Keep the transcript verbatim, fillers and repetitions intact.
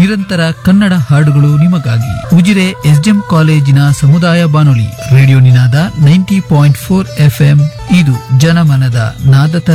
ನಿರಂತರ ಕನ್ನಡ ಹಾಡುಗಳು ನಿಮಗಾಗಿ. ಉಜಿರೆ ಎಸ್ಡಿಎಂ ಕಾಲೇಜಿನ ಸಮುದಾಯ ಬಾನುಲಿ ರೇಡಿಯೋ ನಿನಾದ ನೈಂಟಿ ಪಾಯಿಂಟ್ ಫೋರ್ ಎಫ್ಎಂ. ಇದು ಜನಮನದ ನಾದತರ